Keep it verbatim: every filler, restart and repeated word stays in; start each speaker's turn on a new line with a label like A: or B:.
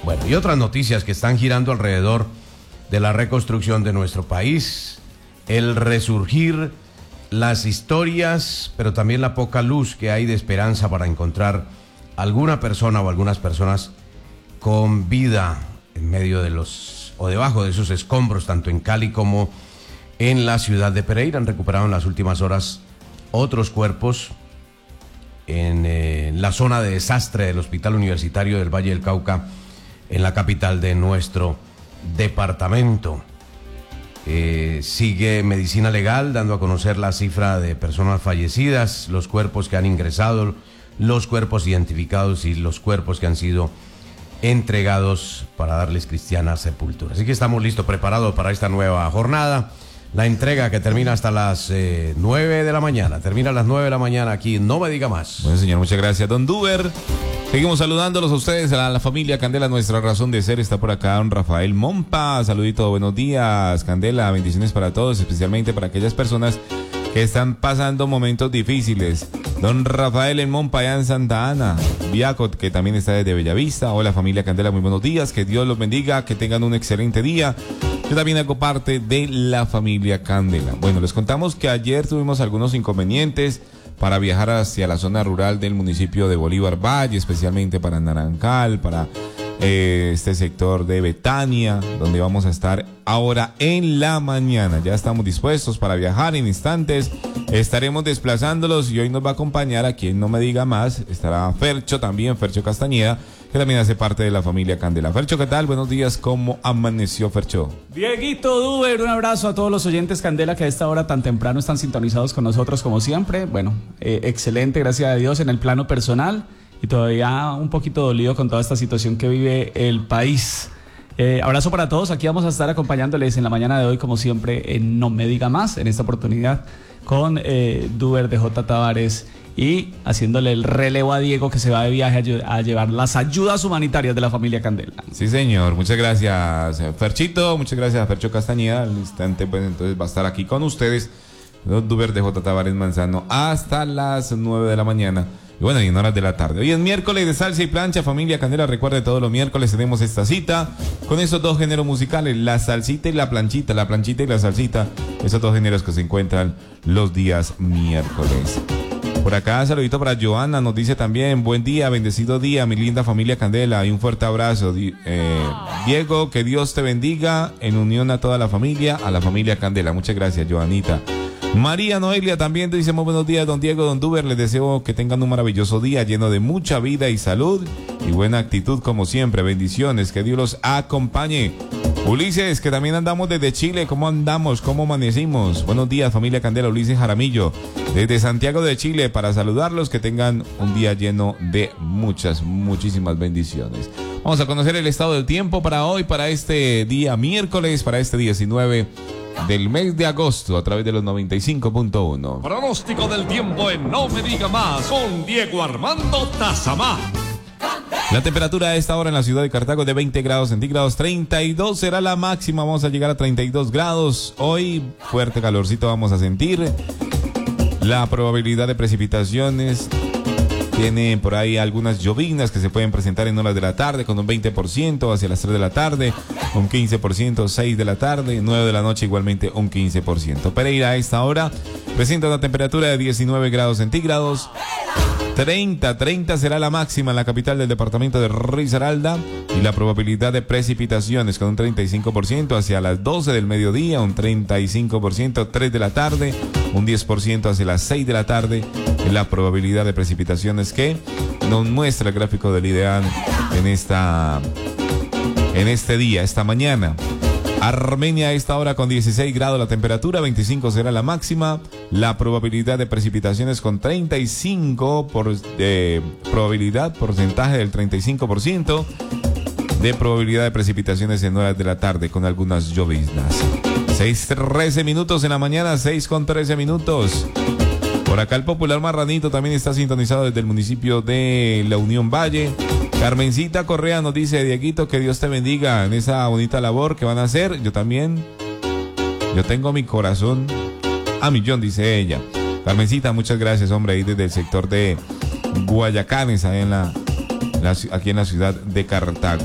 A: Bueno, y otras noticias que están girando alrededor de la reconstrucción de nuestro país, el resurgir, las historias, pero también la poca luz que hay de esperanza para encontrar alguna persona o algunas personas con vida en medio de los o debajo de esos escombros, tanto en Cali como en la ciudad de Pereira. Han recuperado en las últimas horas otros cuerpos en eh, la zona de desastre del Hospital Universitario del Valle del Cauca, en la capital de nuestro departamento. Eh, sigue Medicina Legal dando a conocer la cifra de personas fallecidas, los cuerpos que han ingresado, los cuerpos identificados y los cuerpos que han sido entregados para darles cristiana sepultura. Así que estamos listos, preparados para esta nueva jornada. La entrega que termina hasta las eh, nueve de la mañana. Termina a las nueve de la mañana aquí, no me diga más.
B: Bueno, señor, muchas gracias, don Duber. Seguimos saludándolos a ustedes, a la, a la familia Candela, nuestra razón de ser. Está por acá don Rafael Mompa. Saludito, buenos días, Candela. Bendiciones para todos, especialmente para aquellas personas que están pasando momentos difíciles. Don Rafael en Mompa, allá en Santa Ana. Viacot, que también está desde Bellavista. Hola, familia Candela, muy buenos días. Que Dios los bendiga, que tengan un excelente día. Yo también hago parte de la familia Candela. Bueno, les contamos que ayer tuvimos algunos inconvenientes para viajar hacia la zona rural del municipio de Bolívar Valle, especialmente para Narancal, para eh, este sector de Betania, donde vamos a estar ahora en la mañana. Ya estamos dispuestos para viajar en instantes. Estaremos desplazándolos y hoy nos va a acompañar, a quien no me diga más, estará Fercho también, Fercho Castañeda, que también hace parte de la familia Candela. Fercho, ¿qué tal? Buenos días, ¿cómo amaneció, Fercho?
C: Dieguito, Duber, un abrazo a todos los oyentes Candela que a esta hora tan temprano están sintonizados con nosotros como siempre. Bueno, eh, excelente, gracias a Dios en el plano personal y todavía un poquito dolido con toda esta situación que vive el país. Eh, abrazo para todos, aquí vamos a estar acompañándoles en la mañana de hoy como siempre en No Me Diga Más, en esta oportunidad con eh, Duber de J. Tavares y haciéndole el relevo a Diego, que se va de viaje a, a llevar las ayudas humanitarias de la familia Candela.
B: Sí, señor, muchas gracias, Ferchito, muchas gracias a Fercho Castañeda. Al instante, pues entonces va a estar aquí con ustedes, Duber de J. Tavares Manzano, hasta las nueve de la mañana. Y bueno, y en horas de la tarde. Hoy es miércoles de salsa y plancha, familia Candela. Recuerde, todos los miércoles tenemos esta cita con esos dos géneros musicales, la salsita y la planchita, la planchita y la salsita. Esos dos géneros que se encuentran los días miércoles. Por acá, saludito para Joana, nos dice también, buen día, bendecido día, mi linda familia Candela, y un fuerte abrazo. Eh, Diego, que Dios te bendiga, en unión a toda la familia, a la familia Candela. Muchas gracias, Joanita. María Noelia también dice muy buenos días, don Diego, don Duber, les deseo que tengan un maravilloso día lleno de mucha vida y salud y buena actitud como siempre. Bendiciones, que Dios los acompañe. Ulises, que también andamos desde Chile, ¿cómo andamos? ¿Cómo amanecimos? Buenos días, familia Candela. Ulises Jaramillo, desde Santiago de Chile, para saludarlos, que tengan un día lleno de muchas, muchísimas bendiciones. Vamos a conocer el estado del tiempo para hoy, para este día miércoles, para este diecinueve del mes de agosto, a través de los noventa y cinco punto uno.
D: Pronóstico del tiempo en No Me Diga Más, con Diego Armando Tazamá.
B: La temperatura a esta hora en la ciudad de Cartago de veinte grados centígrados, treinta y dos será la máxima, vamos a llegar a treinta y dos grados. Hoy fuerte calorcito vamos a sentir. La probabilidad de precipitaciones tiene por ahí algunas lloviznas que se pueden presentar en horas de la tarde, con un veinte por ciento hacia las tres de la tarde, un quince por ciento seis de la tarde, nueve de la noche igualmente un quince por ciento. Pereira a esta hora presenta una temperatura de diecinueve grados centígrados. treinta, treinta será la máxima en la capital del departamento de Risaralda, y la probabilidad de precipitaciones con un treinta y cinco por ciento hacia las doce del mediodía, un treinta y cinco por ciento tres de la tarde, un diez por ciento hacia las seis de la tarde, la probabilidad de precipitaciones que nos muestra el gráfico del IDEAN en esta en este día, esta mañana. Armenia a esta hora con dieciséis grados la temperatura, veinticinco será la máxima, la probabilidad de precipitaciones con treinta y cinco por de probabilidad, porcentaje del treinta y cinco por ciento de probabilidad de precipitaciones en horas de la tarde con algunas lloviznas. seis trece minutos en la mañana, seis con trece minutos. Por acá el popular Marranito también está sintonizado desde el municipio de La Unión Valle. Carmencita Correa nos dice, Dieguito, que Dios te bendiga en esa bonita labor que van a hacer. Yo también, yo tengo mi corazón a millón, dice ella. Carmencita, muchas gracias, hombre, ahí desde el sector de Guayacanes, ahí en la, la, aquí en la ciudad de Cartago.